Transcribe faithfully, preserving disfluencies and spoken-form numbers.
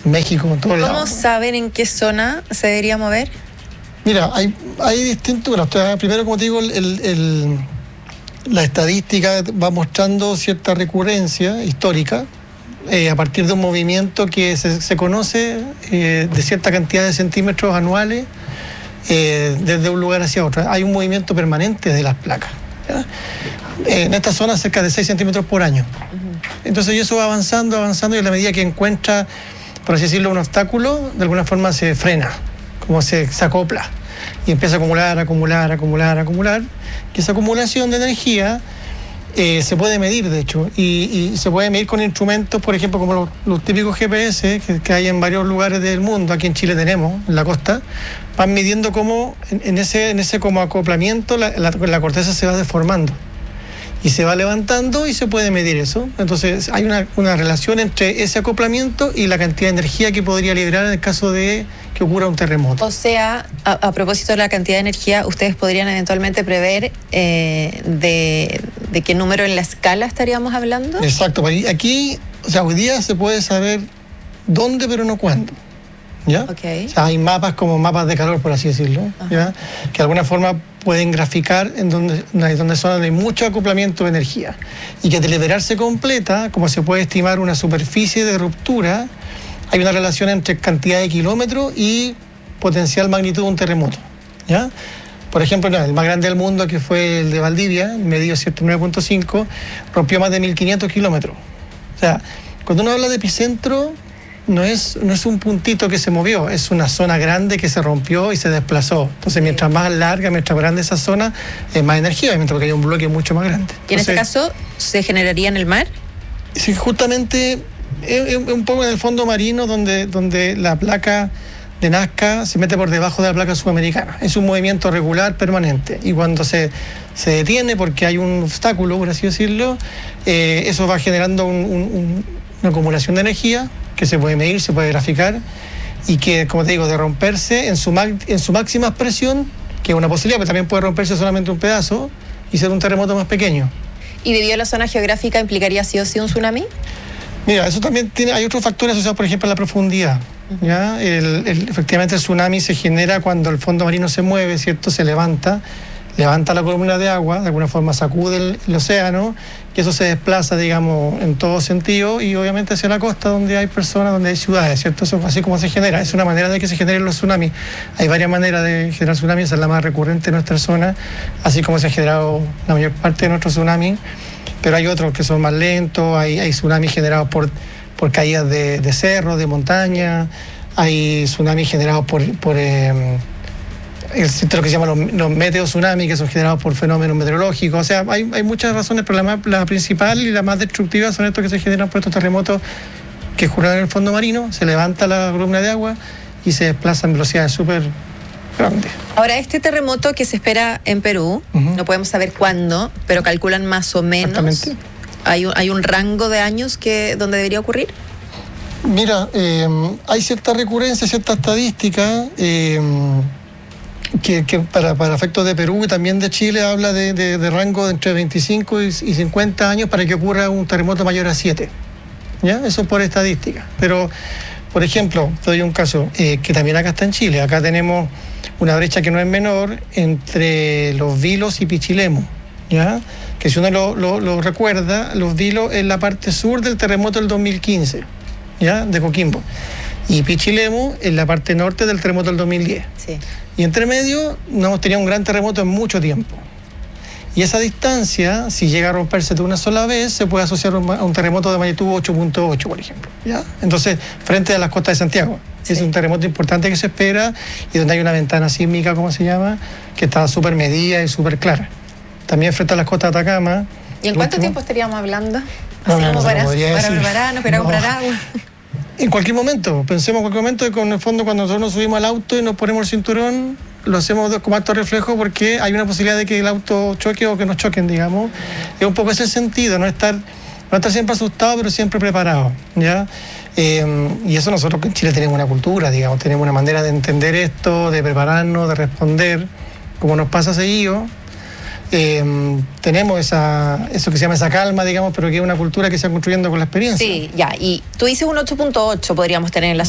México, en todos lados. ¿Cómo saben en qué zona se debería mover? Mira, hay, hay distintos, bueno, primero como te digo, el, el, la estadística va mostrando cierta recurrencia histórica eh, a partir de un movimiento que se, se conoce eh, de cierta cantidad de centímetros anuales eh, desde un lugar hacia otro. Hay un movimiento permanente de las placas, ¿ya? En esta zona cerca de seis centímetros por año. Uh-huh. Entonces eso va avanzando, avanzando y a la medida que encuentra, por así decirlo, un obstáculo, de alguna forma se frena, como se, se acopla y empieza a acumular, acumular, acumular, acumular. Que esa acumulación de energía eh, se puede medir, de hecho, y, y se puede medir con instrumentos, por ejemplo, como los, los típicos G P S que, que hay en varios lugares del mundo. Aquí en Chile tenemos, en la costa, van midiendo cómo en, en ese, en ese como acoplamiento la, la, la corteza se va deformando y se va levantando y se puede medir eso. Entonces hay una, una relación entre ese acoplamiento y la cantidad de energía que podría liberar en el caso de que ocurra un terremoto. O sea, a, a propósito de la cantidad de energía, ustedes podrían eventualmente prever eh, de, de qué número en la escala estaríamos hablando. Exacto. Aquí, o sea, hoy día se puede saber dónde, pero no cuándo. ¿Ya? Okay. O sea, hay mapas como mapas de calor, por así decirlo, ¿ya? Que de alguna forma pueden graficar en donde, donde son donde hay mucho acoplamiento de energía y que de liberarse completa, como se puede estimar una superficie de ruptura, hay una relación entre cantidad de kilómetros y potencial magnitud de un terremoto, ¿ya? Por ejemplo, no, el más grande del mundo, que fue el de Valdivia, medido ciento nueve punto cinco, rompió más de mil quinientos kilómetros. O sea, cuando uno habla de epicentro, No es, no es un puntito que se movió, es una zona grande que se rompió y se desplazó. Entonces, mientras más larga, mientras más grande esa zona, es más energía, mientras que hay un bloque mucho más grande. ¿Y en Entonces, este caso se generaría en el mar? Sí, justamente es un poco en el fondo marino donde, donde la placa de Nazca se mete por debajo de la placa sudamericana. Es un movimiento regular, permanente. Y cuando se, se detiene porque hay un obstáculo, por así decirlo, eh, eso va generando un, un, una acumulación de energía que se puede medir, se puede graficar y que, como te digo, de romperse en su, en su máxima expresión, que es una posibilidad, pero también puede romperse solamente un pedazo y ser un terremoto más pequeño. ¿Y debido a la zona geográfica implicaría sí o sí un tsunami? Mira, eso también tiene, hay otros factores asociados, por ejemplo, a la profundidad. Uh-huh. ¿Ya? El, el, efectivamente, el tsunami se genera cuando el fondo marino se mueve, ¿cierto? Se levanta, levanta la columna de agua, de alguna forma sacude el, el océano, y eso se desplaza, digamos, en todo sentido, y obviamente hacia la costa donde hay personas, donde hay ciudades, ¿cierto? Eso así como se genera, es una manera de que se generen los tsunamis. Hay varias maneras de generar tsunamis, esa es la más recurrente en nuestra zona, así como se ha generado la mayor parte de nuestros tsunamis, pero hay otros que son más lentos, hay, hay tsunamis generados por, por caídas de, de cerros, de montaña, hay tsunamis generados por... por eh, el lo que se llama los, los meteotsunamis, que son generados por fenómenos meteorológicos. O sea, hay, hay muchas razones, pero la, más, la principal y la más destructiva son estos que se generan por estos terremotos que ocurren en el fondo marino, se levanta la columna de agua y se desplaza en velocidades súper grandes. Ahora, este terremoto que se espera en Perú, uh-huh. no podemos saber cuándo, pero calculan más o menos. Exactamente. ¿Hay un, hay un rango de años que donde debería ocurrir? Mira, eh, hay cierta recurrencia, cierta estadística, eh, que, que para, para efectos de Perú y también de Chile habla de, de, de rango de entre veinticinco y cincuenta años para que ocurra un terremoto mayor a siete. ¿Ya? Eso por estadística. Pero, por ejemplo, te doy un caso eh, que también acá está en Chile. Acá tenemos una brecha que no es menor entre Los Vilos y Pichilemu, ¿ya? Que si uno lo, lo, lo recuerda, Los Vilos es la parte sur del terremoto del dos mil quince, ¿ya? De Coquimbo. Y Pichilemu es la parte norte del terremoto del dos mil diez. Sí. Y entre medio no hemos tenido un gran terremoto en mucho tiempo. Y esa distancia, si llega a romperse de una sola vez, se puede asociar a un terremoto de magnitud ocho punto ocho, por ejemplo, ¿ya? Entonces, frente a las costas de Santiago. Sí. Es un terremoto importante que se espera y donde hay una ventana sísmica, como se llama, que está súper medida y súper clara. También frente a las costas de Atacama. ¿Y en cuánto último tiempo estaríamos hablando? Así no, no, como no, para, no para prepararnos, para no. comprar agua. En cualquier momento, pensemos en cualquier momento que con el fondo cuando nosotros nos subimos al auto y nos ponemos el cinturón, lo hacemos con alto reflejo porque hay una posibilidad de que el auto choque o que nos choquen, digamos. Es un poco ese sentido, no estar, no estar siempre asustado, pero siempre preparado, ¿ya? Eh, y eso nosotros en Chile tenemos una cultura, digamos, tenemos una manera de entender esto, de prepararnos, de responder, como nos pasa seguido. Eh, tenemos esa, eso que se llama esa calma, digamos, pero que es una cultura que se va construyendo con la experiencia. Sí, ya, y tú dices un ocho punto ocho podríamos tener en la